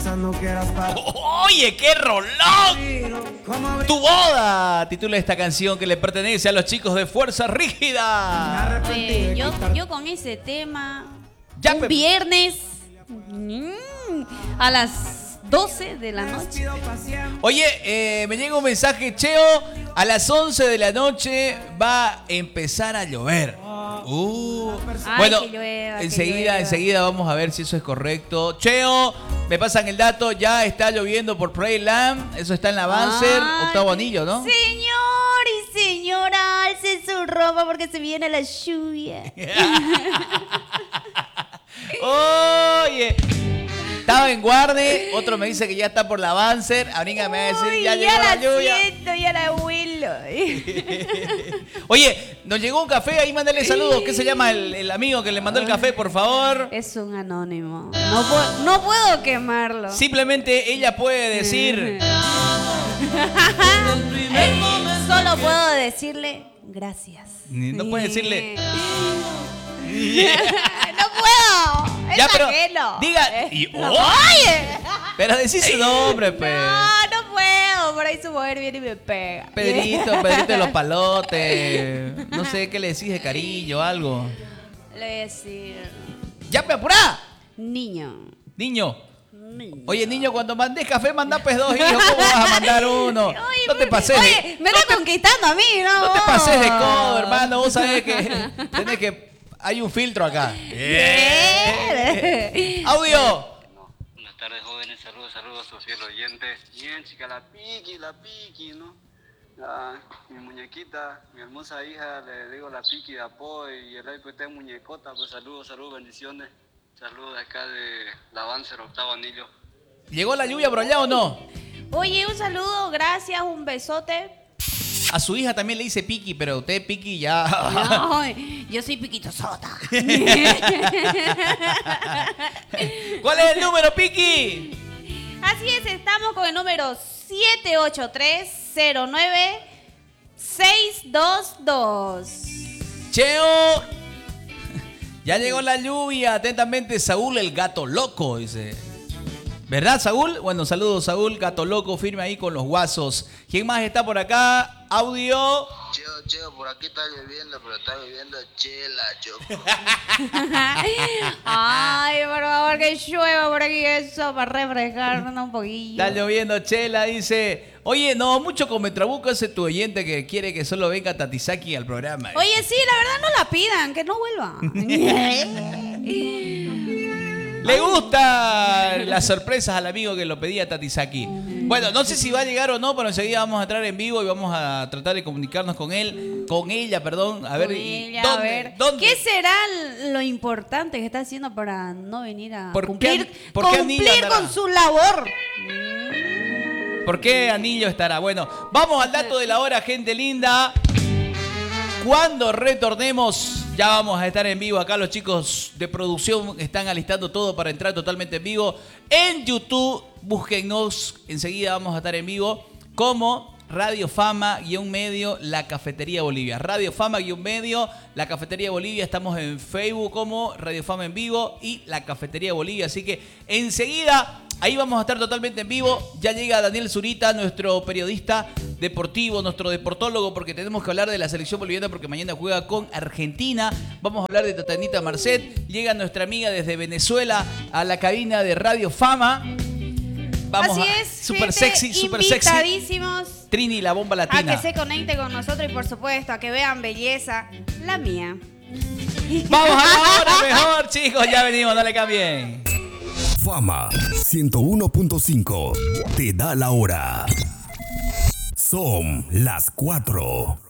¡Oye, qué rolón! Tu boda titula esta canción que le pertenece a los chicos de Fuerza Rígida. Oye, yo con ese tema, Ya, un viernes a las 12 de la noche. Oye, me llega un mensaje, Cheo, a las 11 de la noche va a empezar a llover. Ay, Bueno, que llueva, enseguida vamos a ver si eso es correcto. Cheo, me pasan el dato, ya está lloviendo por Prayland, eso está en la Banzer, octavo anillo, ¿no? Señor y señora, alce su ropa porque se viene la lluvia. Oye, estaba en Guarde, otro me dice que ya está por la Banzer, ahorita me va a decir, ya llegó la lluvia. Siento, ya la huelo. Oye, nos llegó un café, ahí mándale saludos. ¿Qué se llama el amigo que le mandó el café, por favor? Es un anónimo. No puedo quemarlo. Simplemente ella puede decir... Solo puedo decirle gracias. No puede decirle... No puedo. Es Ya, pero ajeno. diga... Oye. Pero decís su nombre, pues. No puedo. Por ahí su mujer viene y me pega. Pedrito de los palotes. No sé qué le decís de cariño o algo. Le voy a decir... ¡Ya, me apurá! Niño. Niño. Oye, niño, cuando mandes café, manda pues 2 hijos. ¿Cómo vas a mandar uno? No te pases Oye, me está conquistando a mí, ¿no? No te pases de codo, hermano. Vos sabés que tenés que... Hay un filtro acá. ¡Audio! Buenas tardes, jóvenes. Saludos a sus fieles oyentes. Bien, chica, la Piki, ¿no? Mi muñequita, mi hermosa hija, le digo la Piki de apoyo y el iPod es muñecota. Pues saludos, bendiciones. Saludos acá de la Banzer, octavo anillo. ¿Llegó la lluvia por allá o no? Oye, un saludo, gracias, un besote. A su hija también le dice Piki, pero usted Piki ya... Ay, yo soy Piquito Sota. ¿Cuál es el número, Piki? Así es, estamos con el número 783-09-622. Cheo. Ya llegó la lluvia. Atentamente, Saúl, el gato loco, dice. ¿Verdad, Saúl? Bueno, saludos, Saúl, gato loco, firme ahí con los guasos. ¿Quién más está por acá? Audio. Cheo, por aquí está lloviendo, pero está lloviendo chela, choco. Ay, por favor, que llueva por aquí eso, para refrescarnos un poquillo. Está lloviendo, chela, dice. Oye, no, mucho come trabuco ese tu oyente que quiere que solo venga Tatisaki al programa. Oye, sí, la verdad no la pidan, que no vuelva. Le gustan las sorpresas al amigo que lo pedía Tatisaki. Bueno, no sé si va a llegar o no, pero enseguida vamos a entrar en vivo y vamos a tratar de comunicarnos con él, con ella, perdón. A ver, ¿dónde? ¿Qué será lo importante que está haciendo para no venir a cumplir anillo con su labor? ¿Por qué anillo estará? Bueno, vamos al dato de la hora, gente linda. Cuando retornemos, ya vamos a estar en vivo. Acá los chicos de producción están alistando todo para entrar totalmente en vivo. En YouTube, búsquennos. Enseguida vamos a estar en vivo como Radio Fama-medio, La Cafetería Bolivia. Radio Fama-medio, La Cafetería Bolivia. Estamos en Facebook como Radio Fama en vivo y La Cafetería Bolivia. Así que enseguida... ahí vamos a estar totalmente en vivo. Ya llega Daniel Zurita, nuestro periodista deportivo, nuestro deportólogo, porque tenemos que hablar de la selección boliviana porque mañana juega con Argentina. Vamos a hablar de Tatanita Marcet. Llega nuestra amiga desde Venezuela a la cabina de Radio Fama. Vamos así es, súper sexy, súper sexy. Invitadísimos Trini, la bomba latina. a que se conecte con nosotros y por supuesto a que vean belleza, la mía. Vamos a la hora mejor, chicos. Ya venimos, no le cambien. Fama 101.5 te da la hora. Son las 4.